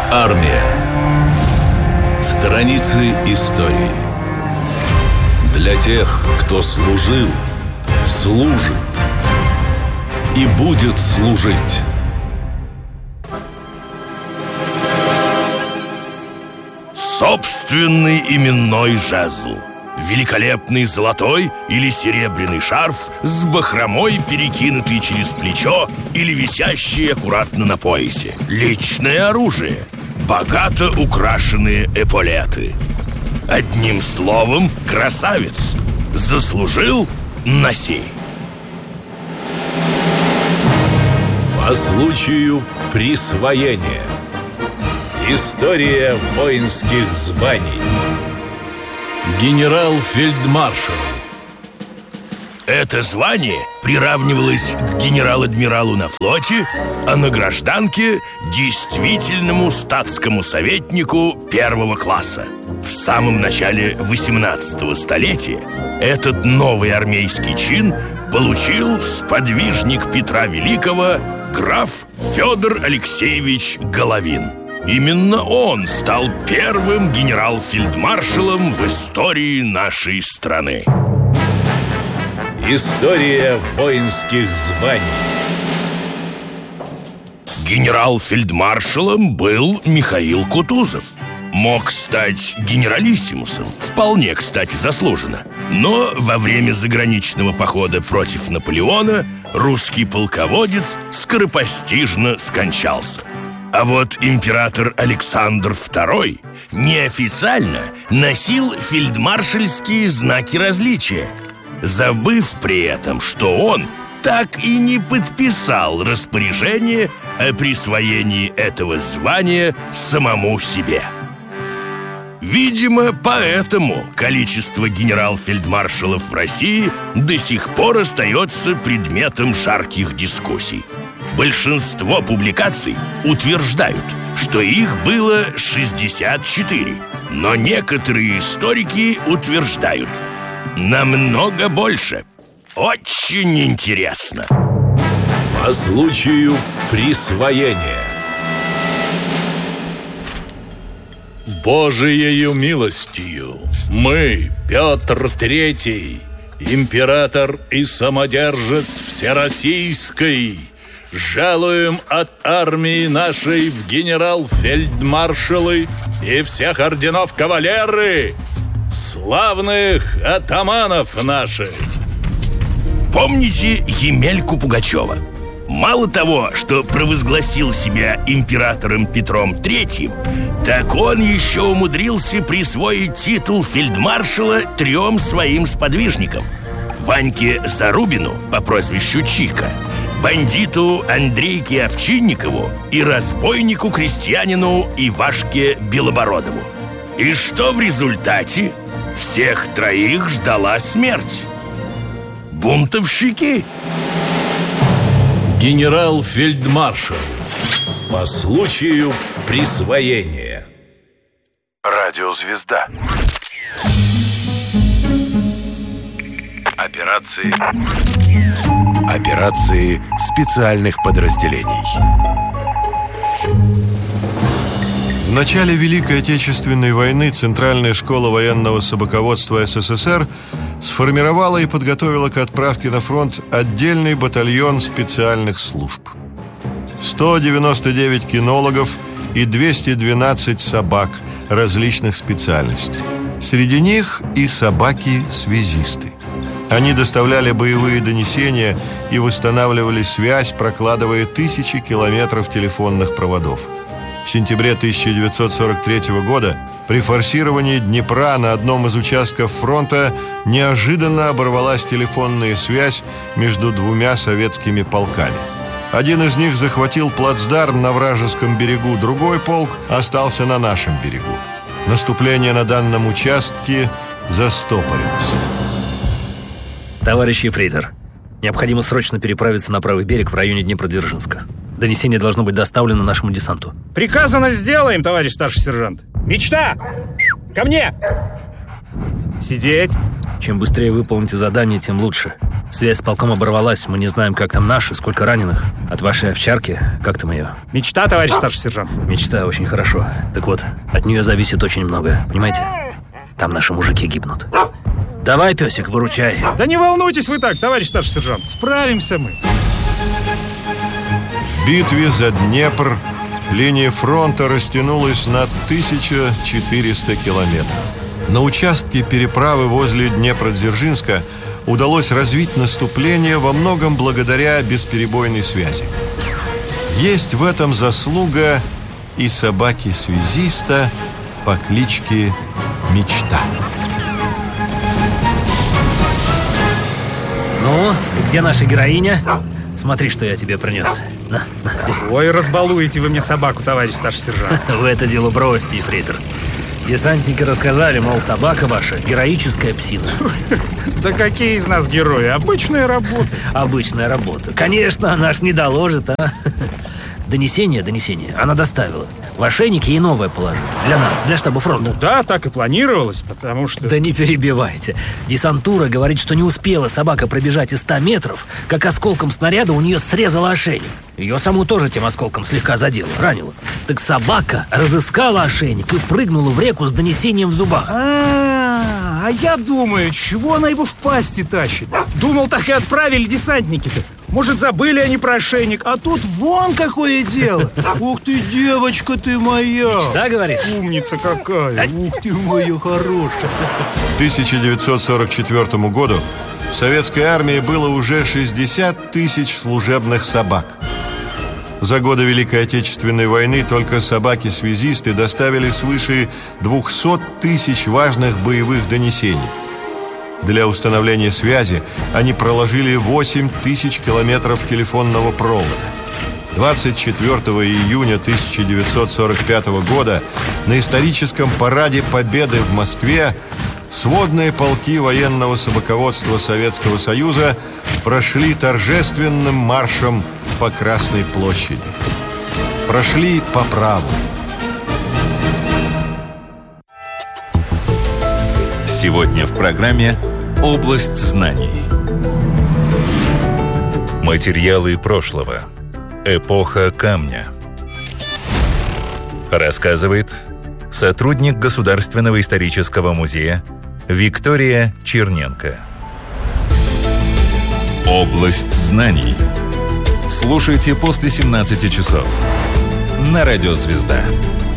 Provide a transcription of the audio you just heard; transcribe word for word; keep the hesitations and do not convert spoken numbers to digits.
Армия. Страницы истории. Для тех, кто служил, служит и будет служить. Собственный именной жезл. Великолепный золотой или серебряный шарф с бахромой, перекинутый через плечо или висящий аккуратно на поясе. Личное оружие. Богато украшенные эполеты. Одним словом, красавец. Заслужил — носи. По случаю присвоения. История воинских званий. Генерал-фельдмаршал. Это звание приравнивалось к генерал-адмиралу на флоте, а на гражданке — действительному статскому советнику первого класса. В самом начале восемнадцатого столетия этот новый армейский чин получил сподвижник Петра Великого граф Федор Алексеевич Головин. Именно он стал первым генерал-фельдмаршалом в истории нашей страны. История воинских званий. Генерал-фельдмаршалом был Михаил Кутузов. Мог стать генералиссимусом, вполне, кстати, заслуженно. Но во время заграничного похода против Наполеона русский полководец скоропостижно скончался. А вот император Александр второй неофициально носил фельдмаршальские знаки различия, забыв при этом, что он так и не подписал распоряжение о присвоении этого звания самому себе. Видимо, поэтому количество генерал-фельдмаршалов в России до сих пор остается предметом жарких дискуссий. Большинство публикаций утверждают, что их было шестьдесят четыре, но некоторые историки утверждают намного больше. Очень интересно. По случаю присвоения. Божиею милостью мы, Петр Третий, император и самодержец всероссийской, жалуем от армии нашей в генерал-фельдмаршалы и всех орденов кавалеры, славных атаманов наших. Помните Емельку Пугачева? Мало того, что провозгласил себя императором Петром Третьим, так он еще умудрился присвоить титул фельдмаршала трем своим сподвижникам: Ваньке Зарубину по прозвищу Чика, бандиту Андрейке Овчинникову и разбойнику-крестьянину Ивашке Белобородову. И что в результате? Всех троих ждала смерть. Бунтовщики. Генерал-фельдмаршал. По случаю присвоения. Радиозвезда. Операции. Операции специальных подразделений. В начале Великой Отечественной войны Центральная школа военного собаководства СССР сформировала и подготовила к отправке на фронт отдельный батальон специальных служб. сто девяносто девять кинологов и двести двенадцать собак различных специальностей. Среди них и собаки-связисты. Они доставляли боевые донесения и восстанавливали связь, прокладывая тысячи километров телефонных проводов. В сентябре тысяча девятьсот сорок третьего года при форсировании Днепра на одном из участков фронта неожиданно оборвалась телефонная связь между двумя советскими полками. Один из них захватил плацдарм на вражеском берегу, другой полк остался на нашем берегу. Наступление на данном участке застопорилось. Товарищ ефрейтор, необходимо срочно переправиться на правый берег в районе Днепродзержинска. Донесение должно быть доставлено нашему десанту. Приказано сделаем, товарищ старший сержант. Мечта! Ко мне! Сидеть! Чем быстрее выполните задание, тем лучше. Связь с полком оборвалась. Мы не знаем, как там наши, сколько раненых. От вашей овчарки, как там ее? Мечта, товарищ старший сержант. Мечта, очень хорошо. Так вот, от нее зависит очень многое, понимаете? Там наши мужики гибнут. Давай, песик, выручай. Да не волнуйтесь вы так, товарищ старший сержант. Справимся мы. В битве за Днепр линия фронта растянулась на тысячу четыреста километров. На участке переправы возле Днепродзержинска удалось развить наступление во многом благодаря бесперебойной связи. Есть в этом заслуга и собаки-связиста по кличке Мечта. Ну, и где наша героиня? Смотри, что я тебе принес. На, на. Ой, разбалуете вы мне собаку, товарищ старший сержант. Вы это дело бросьте, ефрейтор. Десантники рассказали, мол, собака ваша героическая псина. Да какие из нас герои? Обычная работа. Обычная работа. Конечно, она ж не доложит, а? Донесение, донесение. Она доставила. В ошейник ей новое положили. Для нас, для штаба фронта. Ну да, так и планировалось, потому что... Да не перебивайте. Десантура говорит, что не успела собака пробежать и ста метров, как осколком снаряда у нее срезала ошейник. Ее саму тоже тем осколком слегка задело, ранило. Так собака разыскала ошейник и прыгнула в реку с донесением в зубах. А, а я думаю, чего она его в пасти тащит? Думал, так и отправили десантники-то. Может, забыли они про ошейник, а тут вон какое дело. Ух ты, девочка ты моя. Мечта, говоришь? Умница какая. Ух ты моя хорошая. К тысяча девятьсот сорок четвёртому году в советской армии было уже шестьдесят тысяч служебных собак. За годы Великой Отечественной войны только собаки-связисты доставили свыше двухсот тысяч важных боевых донесений. Для установления связи они проложили восемь тысяч километров телефонного провода. двадцать четвёртого июня тысяча девятьсот сорок пятого года на историческом параде Победы в Москве сводные полки военного собаководства Советского Союза прошли торжественным маршем по Красной площади. Прошли по праву. Сегодня в программе «Область знаний». Материалы прошлого. Эпоха камня. Рассказывает сотрудник Государственного исторического музея Виктория Черненко. «Область знаний». Слушайте после семнадцати часов на радио «Звезда».